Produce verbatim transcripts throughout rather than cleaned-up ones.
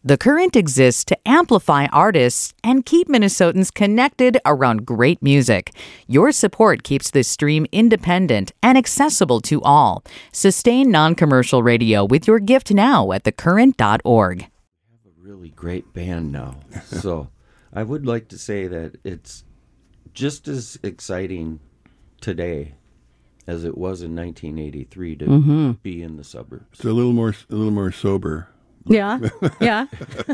The Current exists to amplify artists and keep Minnesotans connected around great music. Your support keeps this stream independent and accessible to all. Sustain non-commercial radio with your gift now at the current dot org. We have a really great band now. So I would like to say that it's just as exciting today as it was in nineteen eighty-three to mm-hmm. be in the suburbs. It's a little more, a little more sober. Yeah, yeah.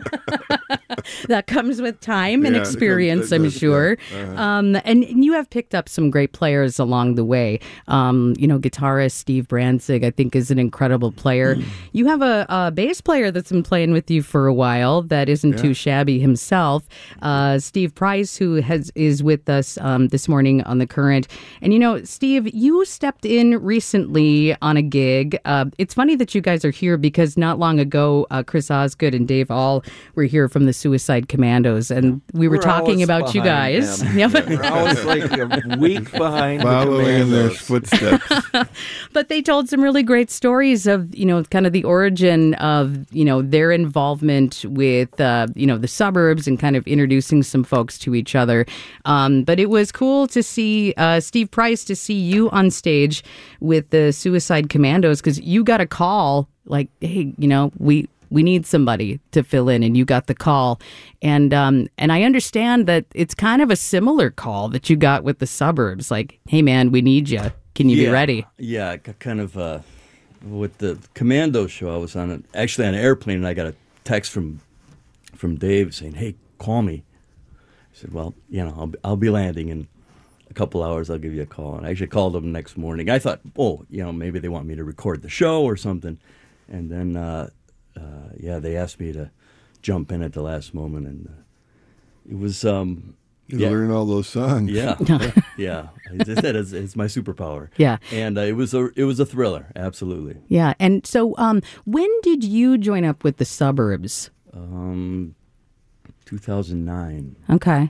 That comes with time and Yeah, experience, that I'm does, sure. yeah. Uh-huh. Um, and, and you have picked up some great players along the way. Um, you know, guitarist Steve Branzig, I think, is an incredible player. Mm. You have a, a bass player that's been playing with you for a while that isn't Yeah. too shabby himself. Uh, Steve Price, who has is with us um, this morning on The Current. And, you know, Steve, you stepped in recently on a gig. Uh, it's funny that you guys are here because not long ago, uh, Chris Osgood and Dave All were here from the Suicide Commandos, and we were, We're talking always about you behind guys. them. Yep. We're always like a week behind Following the in their Commandos. footsteps. But they told some really great stories of, you know, kind of the origin of, you know, their involvement with, uh, you know, the suburbs and kind of introducing some folks to each other. Um, but it was cool to see uh, Steve Price, to see you on stage with the Suicide Commandos, because you got a call like, hey, you know, we we need somebody to fill in, and you got the call. And um, and I understand that it's kind of a similar call that you got with the suburbs. Like, hey, man, we need you. Can you yeah, be ready? Yeah, I got kind of uh, with the Commando show. I was on an, actually on an airplane, and I got a text from from Dave saying, "Hey, call me." I said, "Well, you know, I'll be, I'll be landing in a couple hours. I'll give you a call." And I actually called them the next morning. I thought, oh, you know, maybe they want me to record the show or something. And then, uh, uh, yeah, they asked me to jump in at the last moment, and uh, it was. Um, You yeah. learn all those songs. Yeah, yeah. That is it's my superpower. Yeah. and uh, it was a it was a thriller, absolutely. Yeah. And so um, when did you join up with the suburbs? Um, two thousand nine. Okay.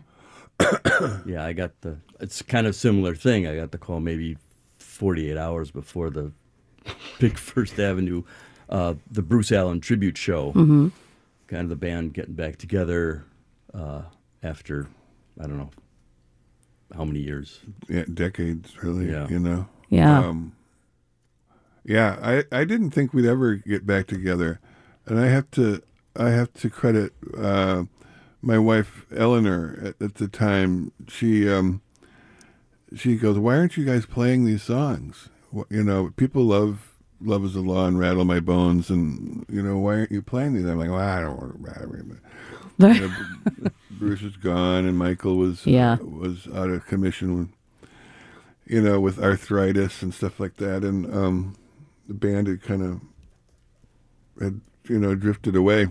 Yeah, I got the. It's kind of similar thing. I got the call maybe forty-eight hours before the big First Avenue, uh, the Bruce Allen tribute show. Mm-hmm. Kind of the band getting back together uh, after. I don't know how many years. Yeah, decades, really. Yeah. You know. Yeah. Um, yeah, I, I didn't think we'd ever get back together, and I have to I have to credit uh, my wife Eleanor at, at the time. She um, she goes, "Why aren't you guys playing these songs? Wh- You know, people love Love Is the Law and Rattle My Bones, and you know, why aren't you playing these?" I'm like, "Well, I don't want to rattle my." You know, Bruce was gone, and Michael was Yeah. uh, was out of commission, with, you know, with arthritis and stuff like that, and um, the band had kind of had you know drifted away.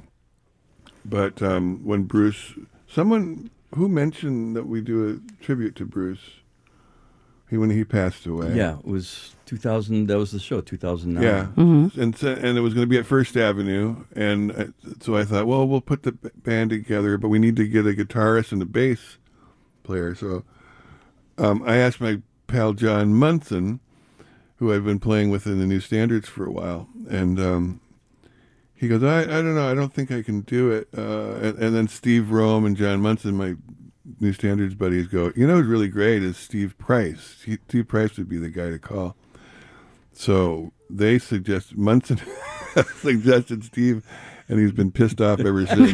But um, when Bruce, someone who mentioned that we do a tribute to Bruce, he when he passed away. Yeah, it was two thousand. That was the show, two thousand nine. Yeah, and so, and it was going to be at First Avenue, and I, so I thought, well, we'll put the b- band together, but we need to get a guitarist and a bass player. So um, I asked my pal John Munson, who I've been playing with in the New Standards for a while, and um, he goes, I, I don't know, I don't think I can do it. Uh, and, and then Steve Rome and John Munson, my New Standards buddies, go, you know what's really great is Steve Price. He, Steve Price would be the guy to call. So they suggest Munson suggested Steve, and he's been pissed off ever since.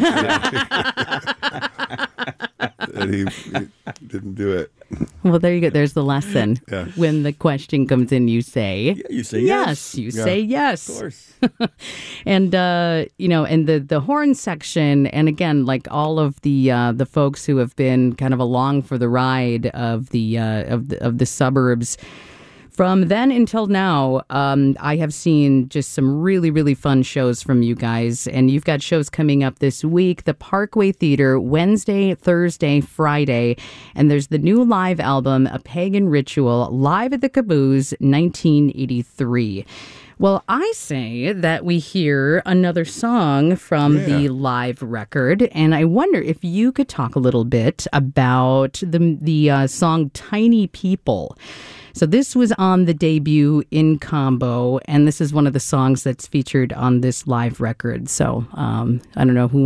And he, he didn't do it. Well, there you go. There's the lesson. Yeah. When the question comes in, you say, Yeah, you say yes. yes. You Yeah. say yes. Of course. And uh, you know, and the the horn section, and again, like all of the uh, the folks who have been kind of along for the ride of the uh, of the, of the suburbs. From then until now, um, I have seen just some really, really fun shows from you guys. And you've got shows coming up this week. The Parkway Theater, Wednesday, Thursday, Friday. And there's the new live album, A Pagan Ritual, live at the Caboose, nineteen eighty-three. Well, I say that we hear another song from Yeah. the live record. And I wonder if you could talk a little bit about the, the uh, song Tiny People. So this was on the debut In Combo, and this is one of the songs that's featured on this live record. So um, I don't know who